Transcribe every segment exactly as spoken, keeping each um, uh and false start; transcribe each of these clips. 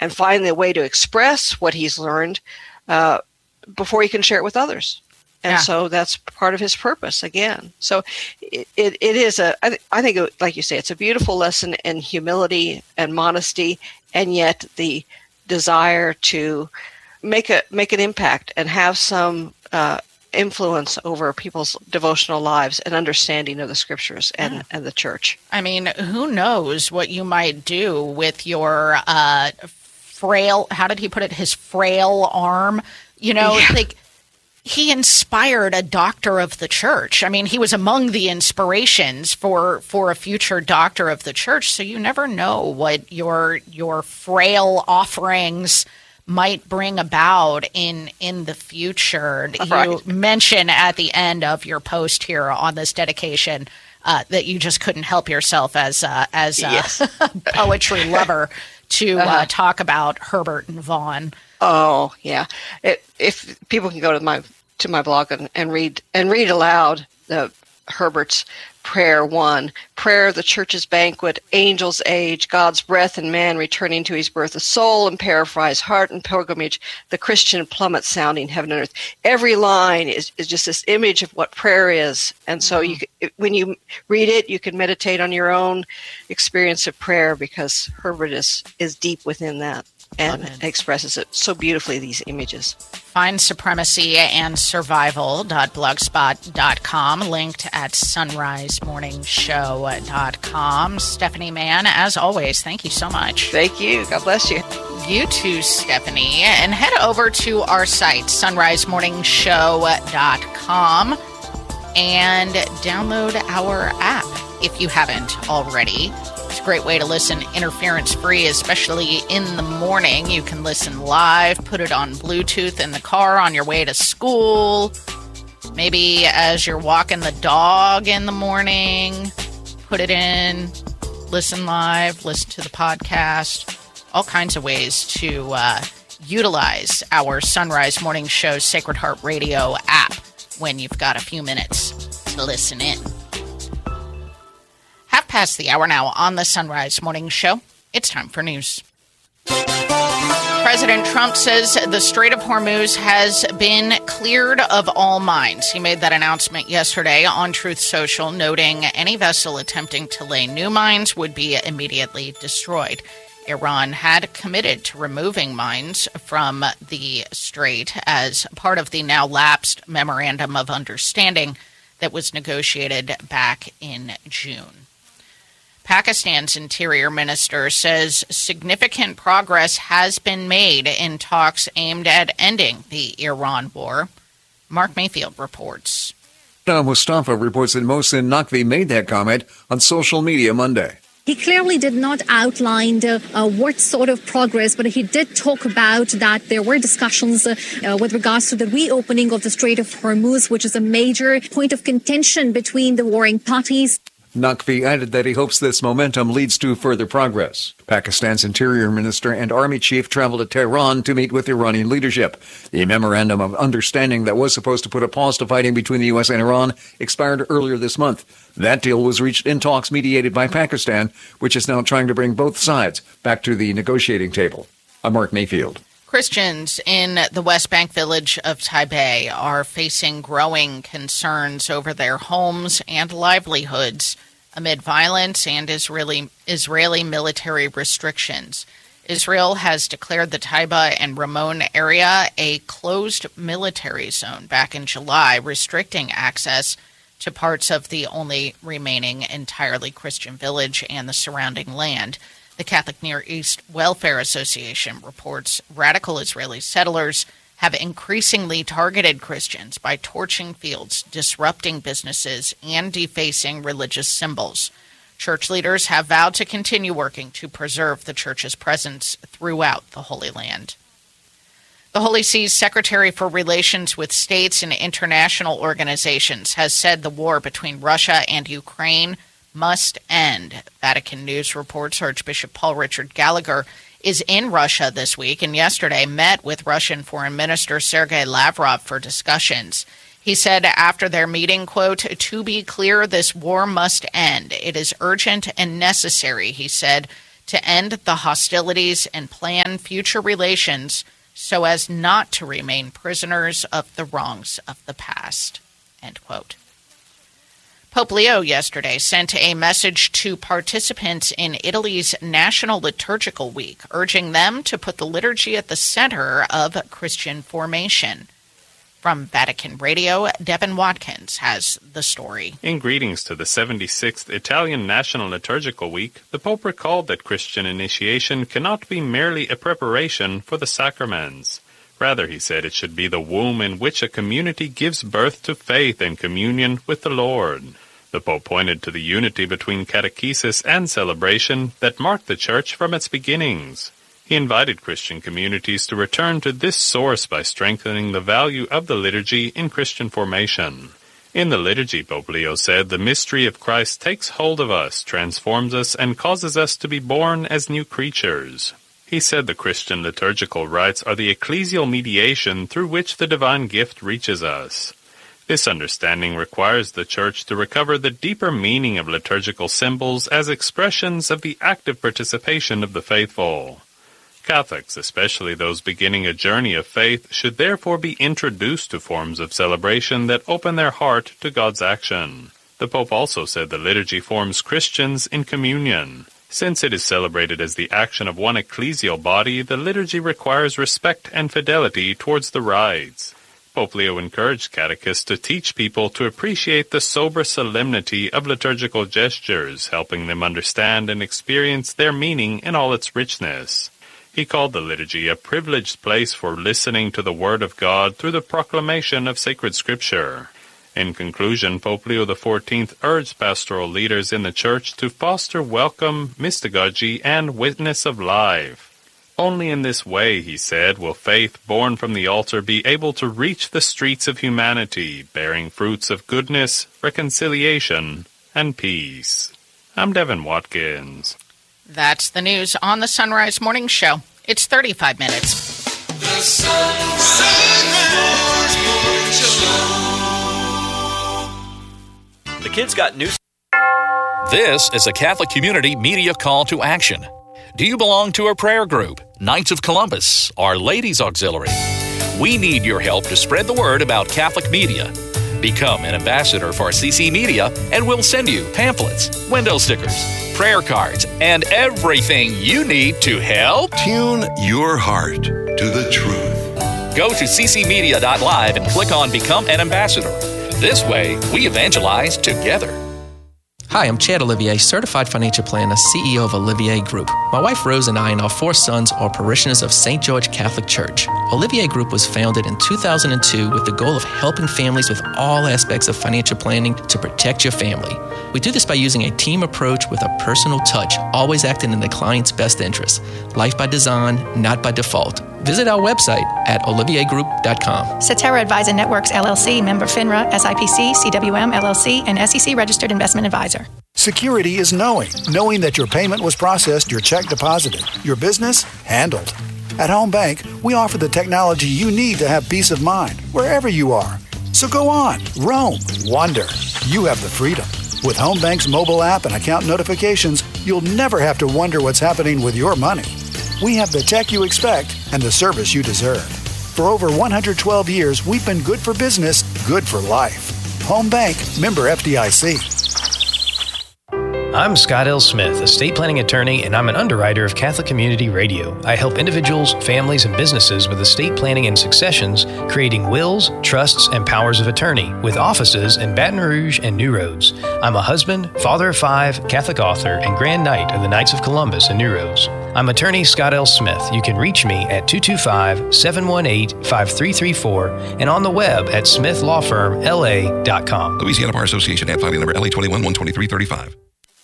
and find the way to express what he's learned uh, before he can share it with others. And yeah. so that's part of his purpose again. So it, it, it is a, I, th- I think, it, like you say, it's a beautiful lesson in humility and modesty, and yet the desire to make a make an impact and have some uh, influence over people's devotional lives and understanding of the scriptures and, yeah. and the church. I mean, who knows what you might do with your uh, frail, how did he put it, his frail arm? You know, yeah. like he inspired a doctor of the church. I mean, he was among the inspirations for for a future doctor of the church. So you never know what your your frail offerings might bring about in in the future. Right. You mention at the end of your post here on this dedication uh, that you just couldn't help yourself as uh, as a yes. poetry lover to uh-huh. uh, talk about Herbert and Vaughan. Oh yeah, it, if people can go to my to my blog and, and read and read aloud the Herbert's prayer one, prayer, the church's banquet, angel's age, God's breath and man returning to his birth, the soul and paraphrase, heart and pilgrimage, the Christian plummet sounding heaven and earth. Every line is, is just this image of what prayer is. And so mm-hmm. you, when you read it, you can meditate on your own experience of prayer, because Herbert is, is deep within that and expresses it so beautifully, these images. Find Supremacy and Survival dot blogspot dot com, linked at sunrise morning show dot com. Stephanie Mann, as always, thank you so much. Thank you. God bless you. You too, Stephanie. And head over to our site, sunrise morning show dot com, and download our app if you haven't already. It's a great way to listen interference-free, especially in the morning. You can listen live, put it on Bluetooth in the car on your way to school, maybe as you're walking the dog in the morning, put it in, listen live, listen to the podcast, all kinds of ways to uh, utilize our Sunrise Morning Show Sacred Heart Radio app when you've got a few minutes to listen in. Half past the hour now on the Sunrise Morning Show. It's time for news. President Trump says the Strait of Hormuz has been cleared of all mines. He made that announcement yesterday on Truth Social, noting any vessel attempting to lay new mines would be immediately destroyed. Iran had committed to removing mines from the strait as part of the now lapsed Memorandum of Understanding that was negotiated back in June. Pakistan's interior minister says significant progress has been made in talks aimed at ending the Iran war. Mark Mayfield reports. Mustafa reports that Mohsen Naqvi made that comment on social media Monday. He clearly did not outline uh, uh, what sort of progress, but he did talk about that there were discussions uh, uh, with regards to the reopening of the Strait of Hormuz, which is a major point of contention between the warring parties. Naqvi added that he hopes this momentum leads to further progress. Pakistan's interior minister and army chief traveled to Tehran to meet with Iranian leadership. The memorandum of understanding that was supposed to put a pause to fighting between the U S and Iran expired earlier this month. That deal was reached in talks mediated by Pakistan, which is now trying to bring both sides back to the negotiating table. I'm Mark Mayfield. Christians in the West Bank village of Taipei are facing growing concerns over their homes and livelihoods amid violence and Israeli Israeli military restrictions. Israel has declared the Taiba and Ramon area a closed military zone back in July, restricting access to parts of the only remaining entirely Christian village and the surrounding land. The Catholic Near East Welfare Association reports radical Israeli settlers have increasingly targeted Christians by torching fields, disrupting businesses, and defacing religious symbols. Church leaders have vowed to continue working to preserve the church's presence throughout the Holy Land. The Holy See's Secretary for Relations with States and International Organizations has said the war between Russia and Ukraine must end. Vatican News reports Archbishop Paul Richard Gallagher is in Russia this week and yesterday met with Russian Foreign Minister Sergei Lavrov for discussions. He said after their meeting, quote, "To be clear, this war must end. It is urgent and necessary," he said, to end the hostilities and plan future relations so as not to remain prisoners of the wrongs of the past." End quote. Pope Leo yesterday sent a message to participants in Italy's National Liturgical Week, urging them to put the liturgy at the center of Christian formation. From Vatican Radio, Devin Watkins has the story. In greetings to the seventy-sixth Italian National Liturgical Week, the Pope recalled that Christian initiation cannot be merely a preparation for the sacraments. Rather, he said, it should be the womb in which a community gives birth to faith and communion with the Lord. The Pope pointed to the unity between catechesis and celebration that marked the Church from its beginnings. He invited Christian communities to return to this source by strengthening the value of the liturgy in Christian formation. In the liturgy, Pope Leo said, the mystery of Christ takes hold of us, transforms us, and causes us to be born as new creatures. He said the Christian liturgical rites are the ecclesial mediation through which the divine gift reaches us. This understanding requires the Church to recover the deeper meaning of liturgical symbols as expressions of the active participation of the faithful. Catholics, especially those beginning a journey of faith, should therefore be introduced to forms of celebration that open their heart to God's action. The Pope also said the liturgy forms Christians in communion. Since it is celebrated as the action of one ecclesial body, the liturgy requires respect and fidelity towards the rites. Pope Leo encouraged catechists to teach people to appreciate the sober solemnity of liturgical gestures, helping them understand and experience their meaning in all its richness. He called the liturgy a privileged place for listening to the Word of God through the proclamation of sacred Scripture. In conclusion, Pope Leo the fourteenth urged pastoral leaders in the Church to foster welcome, mystagogy, and witness of life. Only in this way, he said, will faith born from the altar be able to reach the streets of humanity, bearing fruits of goodness, reconciliation, and peace. I'm Devin Watkins. That's the news on the Sunrise Morning Show. It's thirty-five minutes. The Sunrise Morning Show. The kids got news. This is a Catholic Community Media Call to Action. Do you belong to a prayer group, Knights of Columbus, or Ladies Auxiliary? We need your help to spread the word about Catholic media. Become an ambassador for C C Media, and we'll send you pamphlets, window stickers, prayer cards, and everything you need to help tune your heart to the truth. Go to c c media dot live and click on Become an Ambassador. This way, we evangelize together. Hi, I'm Chad Olivier, Certified Financial Planner, C E O of Olivier Group. My wife Rose and I and our four sons are parishioners of Saint George Catholic Church. Olivier Group was founded in two thousand two with the goal of helping families with all aspects of financial planning to protect your family. We do this by using a team approach with a personal touch, always acting in the client's best interest. Life by design, not by default. Visit our website at olivier group dot com. Cetera Advisor Networks, L L C, member FINRA, S I P C, C W M, L L C, and S E C registered investment advisor. Security is knowing. Knowing that your payment was processed, your check deposited, your business handled. At Home Bank, we offer the technology you need to have peace of mind wherever you are. So go on, roam, wander. You have the freedom. With Home Bank's mobile app and account notifications, you'll never have to wonder what's happening with your money. We have the tech you expect and the service you deserve. For over one hundred twelve years, we've been good for business, good for life. Home Bank, member F D I C. I'm Scott L. Smith, estate planning attorney, and I'm an underwriter of Catholic Community Radio. I help individuals, families, and businesses with estate planning and successions, creating wills, trusts, and powers of attorney, with offices in Baton Rouge and New Roads. I'm a husband, father of five, Catholic author, and Grand Knight of the Knights of Columbus in New Roads. I'm attorney Scott L. Smith. You can reach me at two two five, seven one eight, five three three four and on the web at smith law firm l a dot com. Louisiana Bar Association, ad filing number L A twenty-one one twenty-three thirty-five.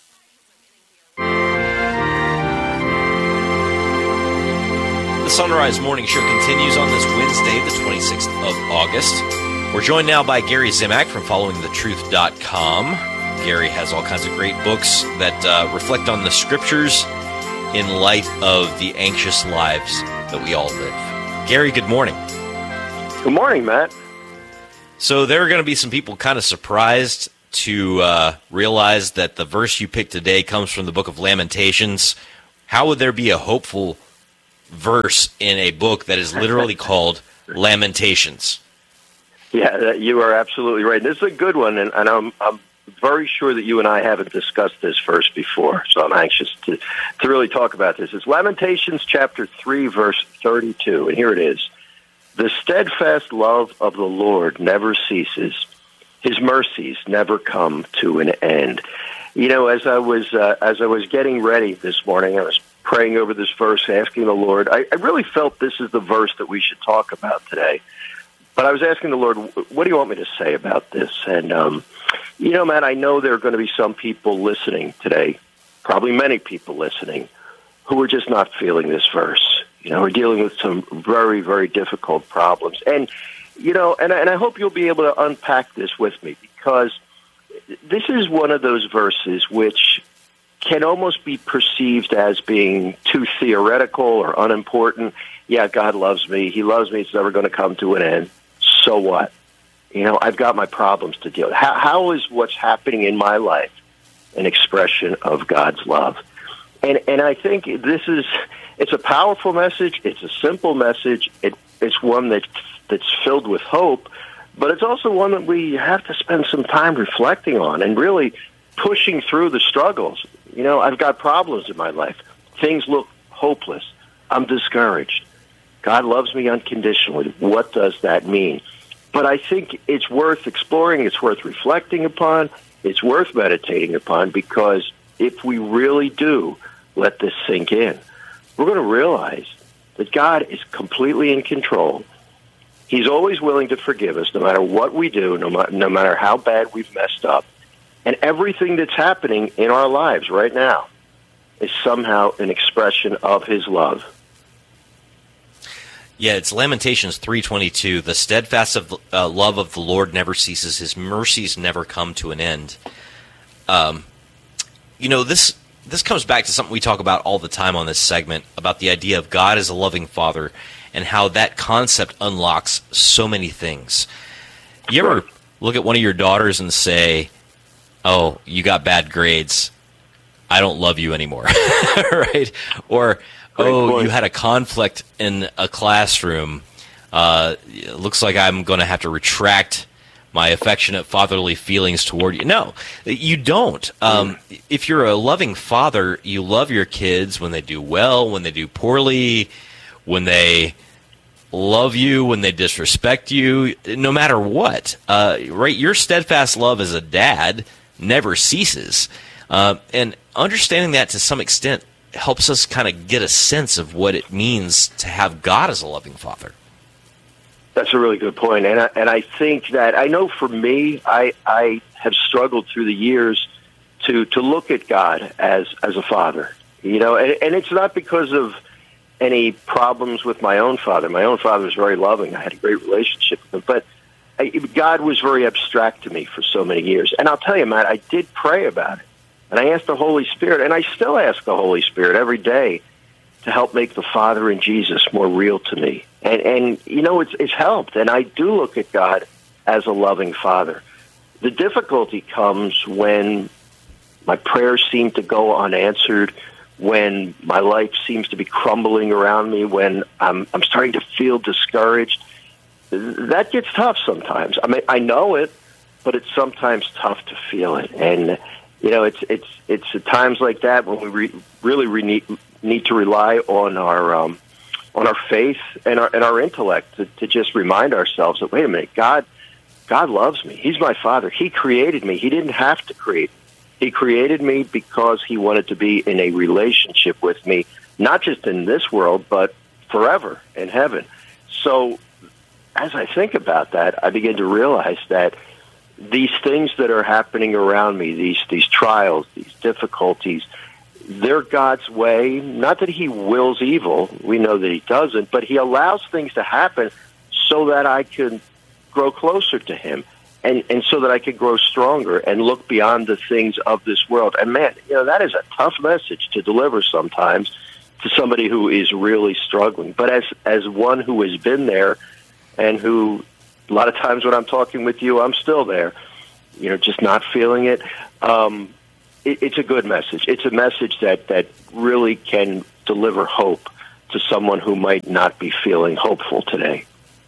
The Sunrise Morning Show continues on this Wednesday, the twenty-sixth of August. We're joined now by Gary Zimak from following the truth dot com. Gary has all kinds of great books that uh, reflect on the scriptures in light of the anxious lives that we all live. Gary, good morning. Good morning, Matt. So there are going to be some people kind of surprised to uh, realize that the verse you picked today comes from the book of Lamentations. how would there be a hopeful verse in a book that is literally called Lamentations? Yeah, you are absolutely right. This is a good one, and, and I'm, I'm very sure that you and I haven't discussed this verse before, so I'm anxious to, to really talk about this. It's Lamentations chapter three, verse thirty-two, and here it is. The steadfast love of the Lord never ceases. His mercies never come to an end. You know, as I was uh, as I was getting ready this morning, I was praying over this verse, asking the Lord. I, I really felt this is the verse that we should talk about today. But I was asking the Lord, what do you want me to say about this? And, um, you know, Matt, I know there are going to be some people listening today, probably many people listening, who are just not feeling this verse. You know, we're dealing with some very, very difficult problems. And, you know, and, and I hope you'll be able to unpack this with me, because this is one of those verses which can almost be perceived as being too theoretical or unimportant. Yeah, God loves me. He loves me. It's never going to come to an end. So what? You know, I've got my problems to deal with. How, how is what's happening in my life an expression of God's love? And and I think this is, it's a powerful message. It's a simple message. It, it's one that that's filled with hope, but it's also one that we have to spend some time reflecting on and really pushing through the struggles. You know, I've got problems in my life. Things look hopeless. I'm discouraged. God loves me unconditionally. What does that mean? But I think it's worth exploring. It's worth reflecting upon. It's worth meditating upon, because if we really do let this sink in, we're going to realize that God is completely in control. He's always willing to forgive us no matter what we do, no, ma- no matter how bad we've messed up. And everything that's happening in our lives right now is somehow an expression of his love. Yeah, it's Lamentations three twenty-two. The steadfast of, uh, love of the Lord never ceases. His mercies never come to an end. Um, you know, this this comes back to something we talk about all the time on this segment, about the idea of God as a loving father and how that concept unlocks so many things. You ever look at one of your daughters and say, oh, you got bad grades, I don't love you anymore, right? Or, oh, you had a conflict in a classroom. Uh, it looks like I'm going to have to retract my affectionate fatherly feelings toward you. No, you don't. Um, if you're a loving father, you love your kids when they do well, when they do poorly, when they love you, when they disrespect you, no matter what. Uh, right? Your steadfast love as a dad never ceases. Uh, and understanding that to some extent helps us kind of get a sense of what it means to have God as a loving father. That's a really good point. And I, and I think that, I know for me, I, I have struggled through the years to, to look at God as, as a father. You know, and, and it's not because of any problems with my own father. My own father was very loving. I had a great relationship with him. But I, God was very abstract to me for so many years. And I'll tell you, Matt, I did pray about it. And I asked the Holy Spirit, and I still ask the Holy Spirit every day to help make the Father and Jesus more real to me. And, and you know, it's, it's helped. And I do look at God as a loving Father. The difficulty comes when my prayers seem to go unanswered, when my life seems to be crumbling around me, when I'm, I'm starting to feel discouraged. That gets tough sometimes. I mean, I know it, but it's sometimes tough to feel it. And you know, it's it's it's at times like that when we re- really re- need, need to rely on our um, on our faith and our and our intellect to, to just remind ourselves that, wait a minute, God God loves me. He's my Father. He created me. He didn't have to create me. He created me because He wanted to be in a relationship with me, not just in this world, but forever in heaven. So as I think about that, I begin to realize that these things that are happening around me, these these trials, these difficulties, they're God's way. Not that He wills evil. We know that He doesn't, but He allows things to happen so that I can grow closer to Him, and, and so that I can grow stronger and look beyond the things of this world. And man, you know, that is a tough message to deliver sometimes to somebody who is really struggling. But as as one who has been there, and who, a lot of times when I'm talking with you, I'm still there, you know, just not feeling it. Um, it, it's a good message. It's a message that, that really can deliver hope to someone who might not be feeling hopeful today.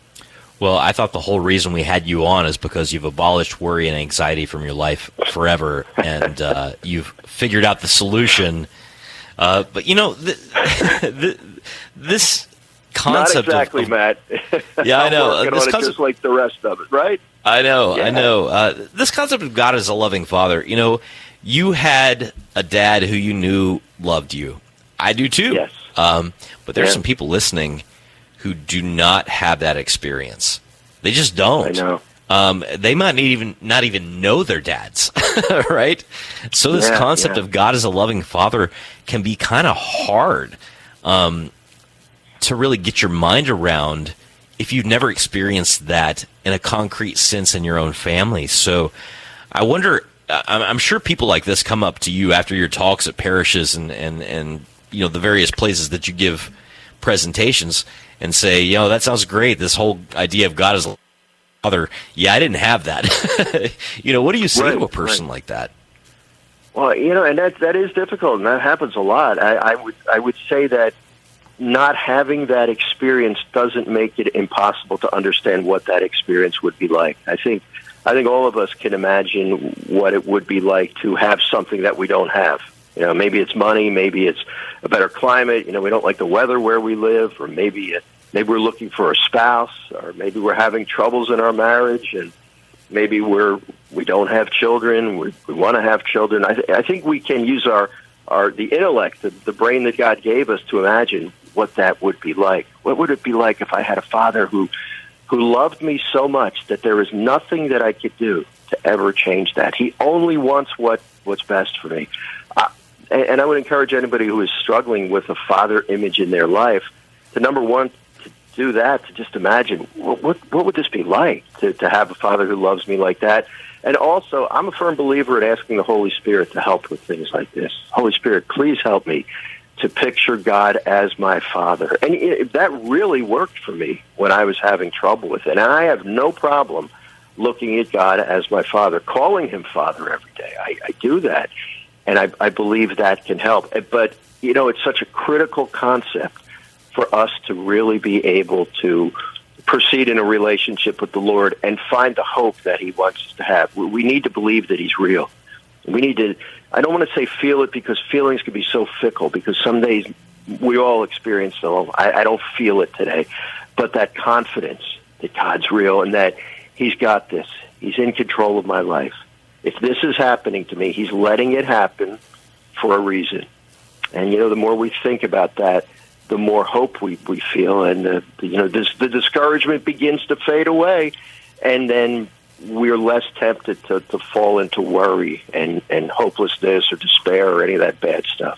Well, I thought the whole reason we had you on is because you've abolished worry and anxiety from your life forever, and uh, you've figured out the solution. Uh, but, you know, th- th- this concept Not exactly, of, of, Matt. Yeah, I know. I'm working this on it concept, just like the rest of it, right? I know, Yeah. I know. Uh, this concept of God as a loving father, you know, you had a dad who you knew loved you. I do too. Yes. Um, but there's Yeah. some people listening who do not have that experience. They just don't. I know. Um, they might not even not even know their dads, right? So this Yeah, concept yeah. of God as a loving father can be kind of hard um, to really get your mind around if you've never experienced that in a concrete sense in your own family. So I wonder, I'm I'm sure people like this come up to you after your talks at parishes and, and, and you know the various places that you give presentations and say, you know, that sounds great. This whole idea of God as a father. Yeah, I didn't have that. You know, what do you say Right, to a person right. like that? Well, you know, and that that is difficult, and that happens a lot. I, I would I would say that not having that experience doesn't make it impossible to understand what that experience would be like. I think I think all of us can imagine what it would be like to have something that we don't have. You know, maybe it's money, maybe it's a better climate. You know, we don't like the weather where we live, or maybe it, maybe we're looking for a spouse, or maybe we're having troubles in our marriage, and maybe we're we don't have children. We, we want to have children. I, th- I think we can use our our the intellect, the, the brain that God gave us, to imagine what that would be like. What would it be like if I had a father who who loved me so much that there is nothing that I could do to ever change that? He only wants what what's best for me. Uh, and, and I would encourage anybody who is struggling with a father image in their life to, number one, to do that, to just imagine what what, what would this be like to, to have a father who loves me like that. And also, I'm a firm believer in asking the Holy Spirit to help with things like this. Holy Spirit, please help me to picture God as my father. And it, that really worked for me when I was having trouble with it. And I have no problem looking at God as my father, calling him father every day. I, I do that, and I, I believe that can help. But, you know, it's such a critical concept for us to really be able to proceed in a relationship with the Lord and find the hope that he wants us to have. We need to believe that he's real. We need to, I don't want to say feel it, because feelings can be so fickle, because some days we all experience, oh, I, I don't feel it today. But that confidence that God's real and that he's got this, he's in control of my life. If this is happening to me, he's letting it happen for a reason. And, you know, the more we think about that, the more hope we, we feel, and uh, you know, this, the discouragement begins to fade away, and then we're less tempted to, to fall into worry and, and hopelessness or despair or any of that bad stuff.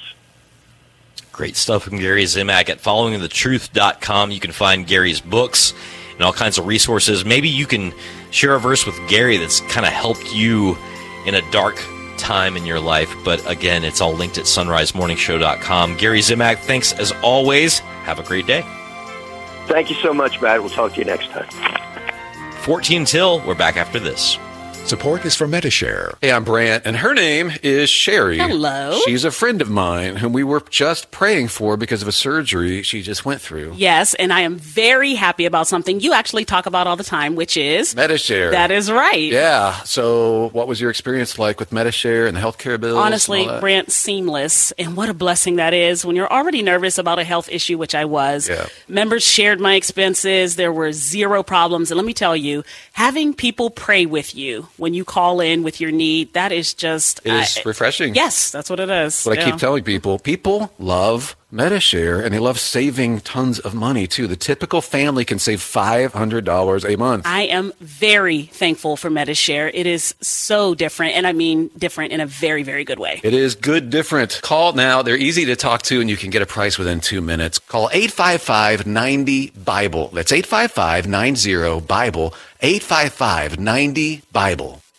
Great stuff from Gary Zimak. At following the truth dot com, you can find Gary's books and all kinds of resources. Maybe you can share a verse with Gary that's kind of helped you in a dark time in your life. But again, it's all linked at sunrise morning show dot com. Gary Zimak, thanks as always. Have a great day. Thank you so much, Matt. We'll talk to you next time. fourteen till. We're back after this. Support is for Metashare. Hey, I'm Brant, and her name is Sherry. Hello. She's a friend of mine whom we were just praying for because of a surgery she just went through. Yes, and I am very happy about something you actually talk about all the time, which is Metashare. That is right. Yeah. So what was your experience like with Metashare and the healthcare bills? Honestly, and all that? Brant, seamless. And what a blessing that is when you're already nervous about a health issue, which I was. Yeah. Members shared my expenses. There were zero problems. And let me tell you, having people pray with you when you call in with your need, that is just... It is I, refreshing. Yes, that's what it is. What yeah. I keep telling people, people love Metashare, and they love saving tons of money, too. The typical family can save five hundred dollars a month. I am very thankful for Metashare. It is so different, and I mean different in a very, very good way. It is good different. Call now. They're easy to talk to, and you can get a price within two minutes. Call eight five five, nine zero, BIBLE. That's eight five five, nine zero, BIBLE, eight five five, nine zero, BIBLE.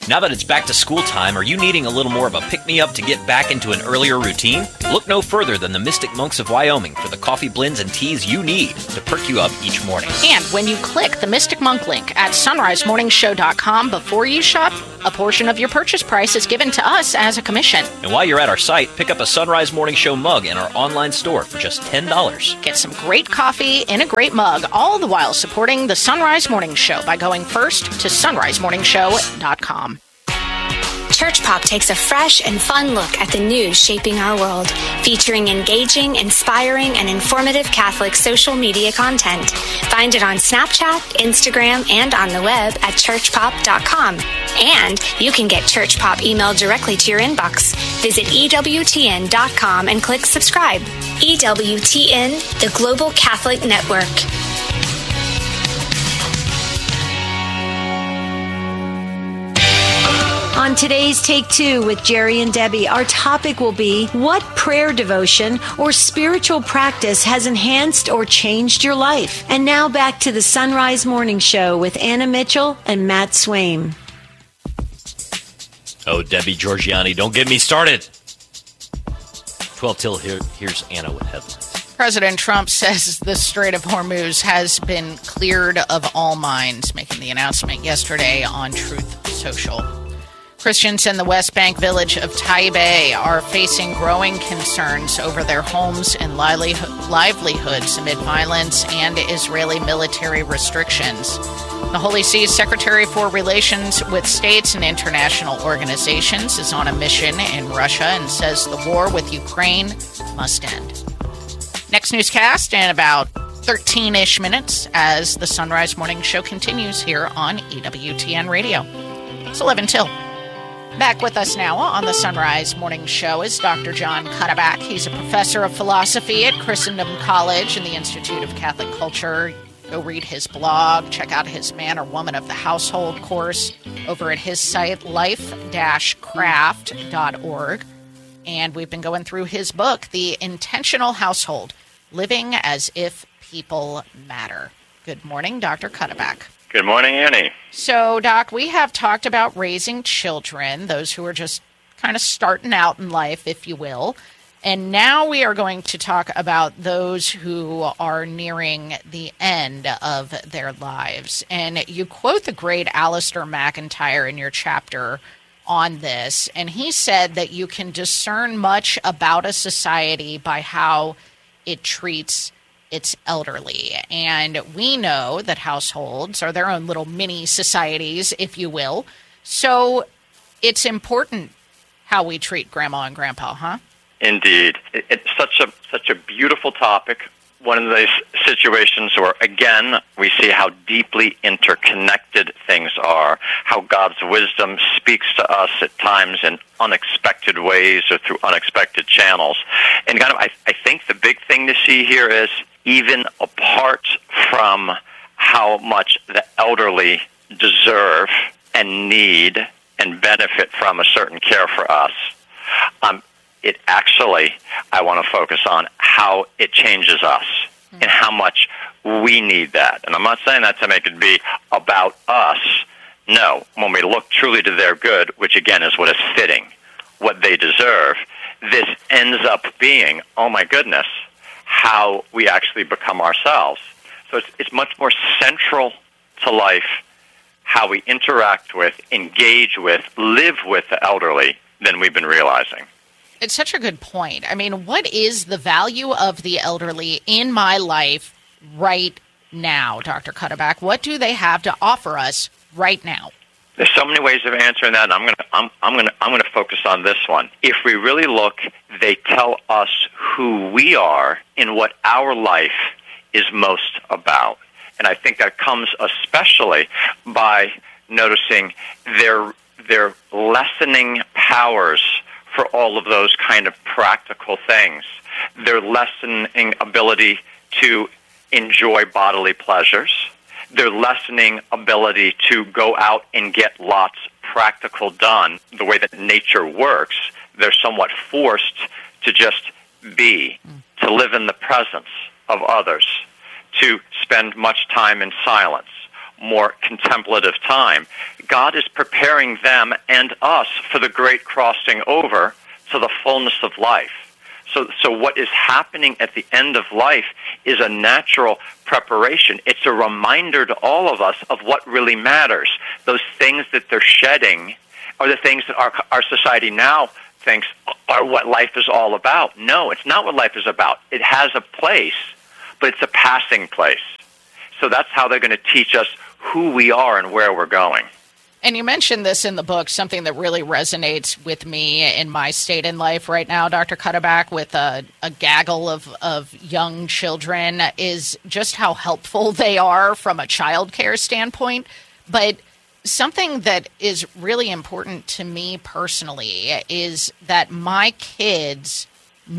Now that it's back to school time, are you needing a little more of a pick-me-up to get back into an earlier routine? Look no further than the Mystic Monks of Wyoming for the coffee blends and teas you need to perk you up each morning. And when you click the Mystic Monk link at sunrise morning show dot com before you shop, a portion of your purchase price is given to us as a commission. And while you're at our site, pick up a Sunrise Morning Show mug in our online store for just ten dollars. Get some great coffee in a great mug, all the while supporting the Sunrise Morning Show by going first to sunrise morning show dot com. Church Pop takes a fresh and fun look at the news shaping our world, featuring engaging, inspiring, and informative Catholic social media content. Find it on Snapchat, Instagram, and on the web at church pop dot com. And you can get Church Pop emailed directly to your inbox. Visit E W T N dot com and click subscribe. E W T N, the Global Catholic Network. On today's Take Two with Jerry and Debbie, our topic will be what prayer devotion or spiritual practice has enhanced or changed your life. And now back to the Sunrise Morning Show with Anna Mitchell and Matt Swaim. Oh, Debbie Georgiani, don't get me started. twelve till, here, here's Anna with headlines. President Trump says the Strait of Hormuz has been cleared of all mines, making the announcement yesterday on Truth Social. Christians in the West Bank village of Taibeh are facing growing concerns over their homes and livelihoods amid violence and Israeli military restrictions. The Holy See's Secretary for Relations with States and International Organizations is on a mission in Russia and says the war with Ukraine must end. Next newscast in about thirteen-ish minutes as the Sunrise Morning Show continues here on E W T N Radio. It's eleven till. Back with us now on the Sunrise Morning Show is Doctor John Cuddeback. He's a professor of philosophy at Christendom College and the Institute of Catholic Culture. Go read his blog, check out his Man or Woman of the Household course over at his site, life dash craft dot org. And we've been going through his book, The Intentional Household, Living as If People Matter. Good morning, Doctor Cuddeback. Good morning, Annie. So, Doc, we have talked about raising children, those who are just kind of starting out in life, if you will. And now we are going to talk about those who are nearing the end of their lives. And you quote the great Alistair McIntyre in your chapter on this. And he said that you can discern much about a society by how it treats its elderly. And we know that households are their own little mini societies, if you will. So it's important how we treat grandma and grandpa, huh? Indeed. It, it's such a such a beautiful topic. One of those situations where, again, we see how deeply interconnected things are, how God's wisdom speaks to us at times in unexpected ways or through unexpected channels. And kind of, I, I think the big thing to see here is, even apart from how much the elderly deserve and need and benefit from a certain care for us, um, it actually, I want to focus on how it changes us and how much we need that. And I'm not saying that to make it be about us. No, when we look truly to their good, which again is what is fitting, what they deserve, this ends up being, oh my goodness, how we actually become ourselves. So it's, it's much more central to life, how we interact with, engage with, live with the elderly than we've been realizing. It's such a good point. I mean, what is the value of the elderly in my life right now, Doctor Cuddeback? What do they have to offer us right now? There's so many ways of answering that, and I'm going to I'm, I'm going to I'm going to focus on this one. If we really look, they tell us who we are and what our life is most about. And I think that comes especially by noticing their their lessening powers for all of those kind of practical things. Their lessening ability to enjoy bodily pleasures, their lessening ability to go out and get lots practical done. The way that nature works, they're somewhat forced to just be, to live in the presence of others, to spend much time in silence. more contemplative time. God is preparing them and us for the great crossing over to the fullness of life. So, so what is happening at the end of life is a natural preparation. It's a reminder to all of us of what really matters. Those things that they're shedding are the things that our, our society now thinks are what life is all about. No, it's not what life is about. It has a place, but it's a passing place. So that's how they're going to teach us who we are and where we're going. And you mentioned this in the book, something that really resonates with me in my state in life right now, Doctor Cuddeback, with a, a gaggle of, of young children, is just how helpful they are from a child care standpoint. But something that is really important to me personally is that my kids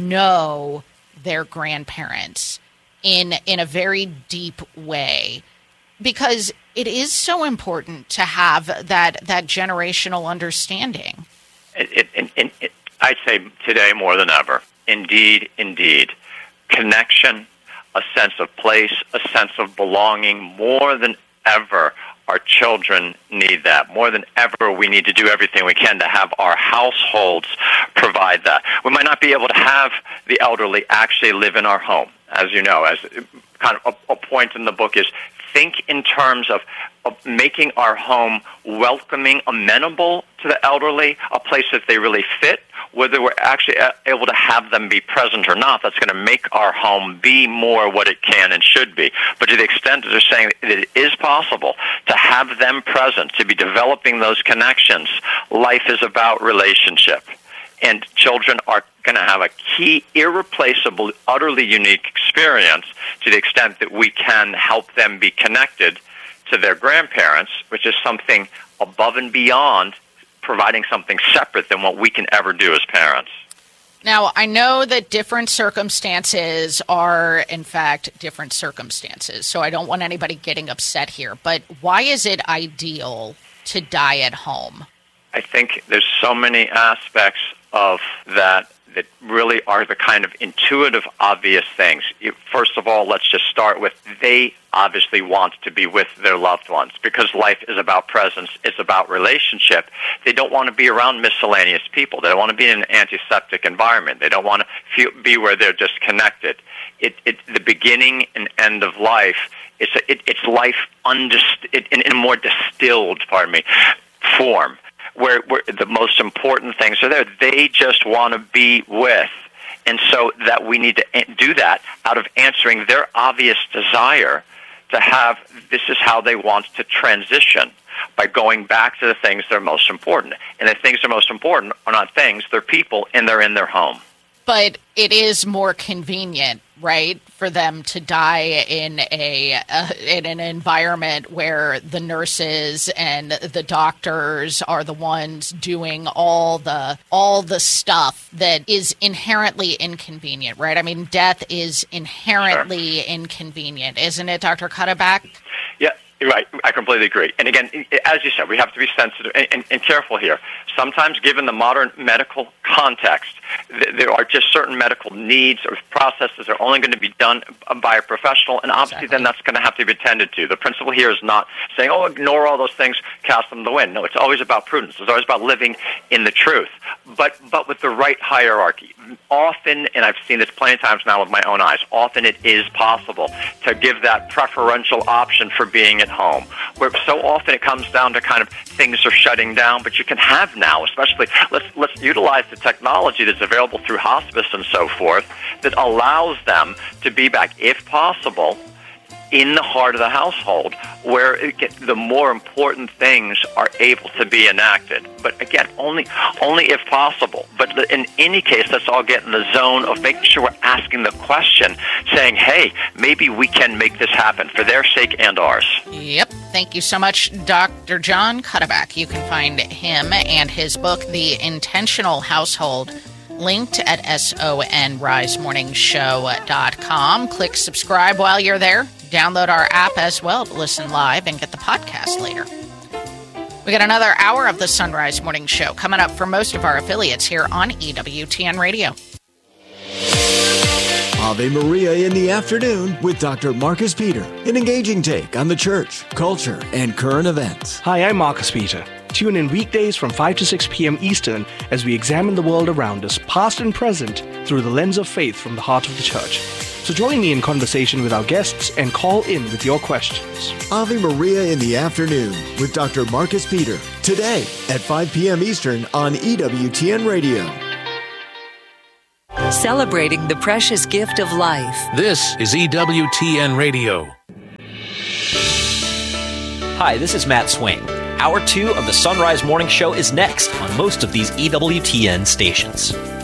know their grandparents in in a very deep way, because it is so important to have that that generational understanding. It, it, it, it, I'd say today more than ever. Indeed, indeed. Connection, a sense of place, a sense of belonging. More than ever, our children need that. More than ever, we need to do everything we can to have our households provide that. We might not be able to have the elderly actually live in our home. As you know, as kind of a, a point in the book is think in terms of, of making our home welcoming, amenable to the elderly, a place that they really fit, whether we're actually able to have them be present or not. That's going to make our home be more what it can and should be. But to the extent that they're saying that it is possible to have them present, to be developing those connections, life is about relationship. And children are going to have a key, irreplaceable, utterly unique experience to the extent that we can help them be connected to their grandparents, which is something above and beyond providing something separate than what we can ever do as parents. Now, I know that different circumstances are, in fact, different circumstances, so I don't want anybody getting upset here. But why is it ideal to die at home? I think there's so many aspects of that that really are the kind of intuitive, obvious things. First of all, let's just start with they obviously want to be with their loved ones because life is about presence. It's about relationship. They don't want to be around miscellaneous people. They don't want to be in an antiseptic environment. They don't want to feel, be where they're disconnected. It, it, the beginning and end of life, it's, a, it, it's life undist- it, in, in a more distilled, pardon me, form. Where, where the most important things are there. They just want to be with. And so that we need to do that out of answering their obvious desire to have, this is how they want to transition, by going back to the things that are most important. And the things that are most important are not things, they're people, and they're in their home. But it is more convenient, right, for them to die in a uh, in an environment where the nurses and the doctors are the ones doing all the all the stuff that is inherently inconvenient, right? I mean, death is inherently sure. inconvenient, isn't it, Doctor Cuddeback? Yeah. Right, I completely agree. And again, as you said, we have to be sensitive and, and, and careful here. Sometimes, given the modern medical context, th- there are just certain medical needs or processes that are only going to be done by a professional, and obviously exactly. then that's going to have to be attended to. The principle here is not saying, oh, ignore all those things, cast them to the wind. No, it's always about prudence. It's always about living in the truth, but but with the right hierarchy. Often, and I've seen this plenty of times now with my own eyes, often it is possible to give that preferential option for being at home, where so often it comes down to kind of things are shutting down, but you can have now, especially, let's let's utilize the technology that's available through hospice and so forth that allows them to be back, if possible, in the heart of the household, where it get, the more important things are able to be enacted. But again, only only if possible. But in any case, let's all get in the zone of making sure we're asking the question, saying, hey, maybe we can make this happen for their sake and ours. Yep. Thank you so much, Doctor John Cuddeback. You can find him and his book, The Intentional Household, linked at sonrise morning show dot com. Click subscribe while you're there. Download our app as well to listen live and get the podcast later. We got another hour of the Sunrise Morning Show coming up for most of our affiliates here on E W T N Radio. Ave Maria in the afternoon with Doctor Marcus Peter, an engaging take on the church, culture, and current events. Hi, I'm Marcus Peter. Tune in weekdays from five to six p.m. Eastern as we examine the world around us, past and present, through the lens of faith from the heart of the church. So join me in conversation with our guests and call in with your questions. Ave Maria in the afternoon with Doctor Marcus Peter, today at five p.m. Eastern on E W T N Radio. Celebrating the precious gift of life. This is E W T N Radio. Hi, this is Matt Swain. Hour two of the Sunrise Morning Show is next on most of these E W T N stations.